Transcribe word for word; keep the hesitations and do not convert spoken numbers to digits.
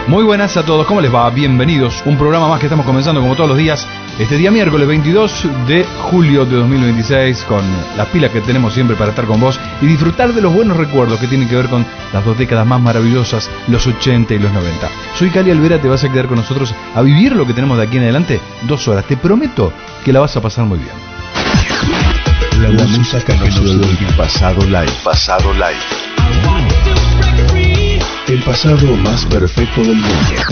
Muy buenas a todos, ¿cómo les va? Bienvenidos. Un programa más que estamos comenzando como todos los días. Este día miércoles veintidós de julio de dos mil veintiséis, con las pilas que tenemos siempre para estar con vos y disfrutar de los buenos recuerdos que tienen que ver con las dos décadas más maravillosas, los ochenta y los noventa. Soy Cali Alvera, te vas a quedar con nosotros a vivir lo que tenemos de aquí en adelante dos horas. Te prometo que la vas a pasar muy bien. La, la música que nos dio el pasado live. Pasado live. El pasado más perfecto del mundo.